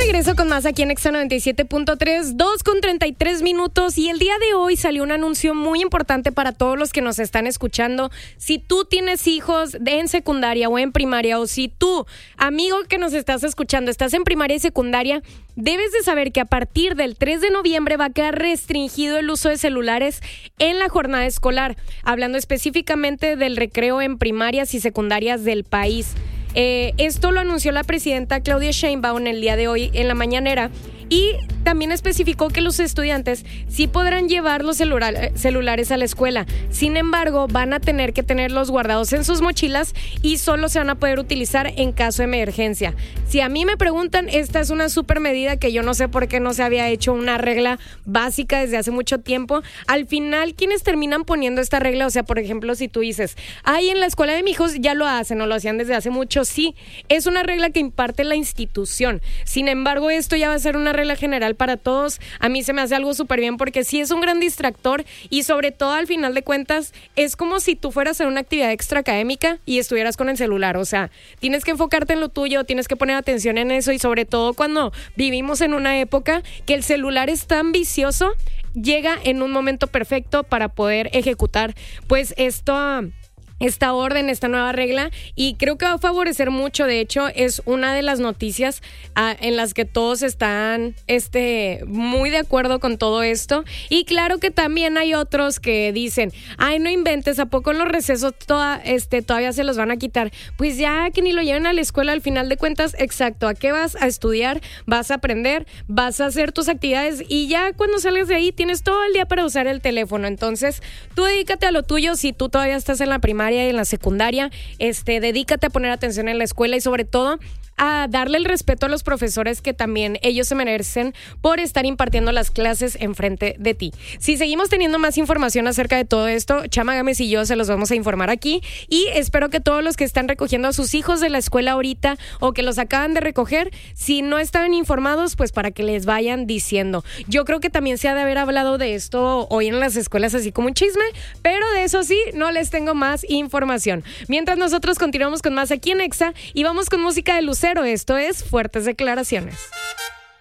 regreso con más aquí en Exa 97.3, 2:33 y el día de hoy salió un anuncio muy importante para todos los que nos están escuchando. Si tú tienes hijos en secundaria o en primaria, o si tú, amigo que nos estás escuchando, estás en primaria y secundaria, debes de saber que a partir del 3 de noviembre va a quedar restringido el uso de celulares en la jornada escolar, hablando específicamente del recreo en primarias y secundarias del país. Esto lo anunció la presidenta Claudia Sheinbaum el día de hoy en la mañanera y también especificó que los estudiantes sí podrán llevar los celulares a la escuela. Sin embargo, van a tener que tenerlos guardados en sus mochilas y solo se van a poder utilizar en caso de emergencia. Si a mí me preguntan, esta es una súper medida que yo no sé por qué no se había hecho una regla básica desde hace mucho tiempo. Al final, quienes terminan poniendo esta regla, o sea, por ejemplo, si tú dices, en la escuela de mis hijos ya lo hacen o lo hacían desde hace mucho, sí, es una regla que imparte la institución. Sin embargo, esto ya va a ser una regla general para todos. A mí se me hace algo súper bien porque sí es un gran distractor y sobre todo al final de cuentas es como si tú fueras a hacer una actividad extraacadémica y estuvieras con el celular. O sea, tienes que enfocarte en lo tuyo, tienes que poner atención en eso y sobre todo cuando vivimos en una época que el celular es tan vicioso, llega en un momento perfecto para poder ejecutar pues esta orden, esta nueva regla, y creo que va a favorecer mucho. De hecho, es una de las noticias en las que todos están muy de acuerdo con todo esto. Y claro que también hay otros que dicen, no inventes, ¿a poco en los recesos todavía se los van a quitar? Pues ya que ni lo lleven a la escuela, al final de cuentas, exacto, ¿a qué vas a estudiar? Vas a aprender, vas a hacer tus actividades y ya cuando sales de ahí tienes todo el día para usar el teléfono. Entonces, tú dedícate a lo tuyo. Si tú todavía estás en la primaria y en la secundaria, dedícate a poner atención en la escuela y sobre todo a darle el respeto a los profesores que también ellos se merecen por estar impartiendo las clases enfrente de ti. Si seguimos teniendo más información acerca de todo esto, Chama Gámez y yo se los vamos a informar aquí y espero que todos los que están recogiendo a sus hijos de la escuela ahorita o que los acaban de recoger, si no estaban informados, pues para que les vayan diciendo. Yo creo que también se ha de haber hablado de esto hoy en las escuelas así como un chisme, pero de eso sí, no les tengo más información. Mientras nosotros continuamos con más aquí en Exa y vamos con música de Lucero. Esto es Fuertes Declaraciones.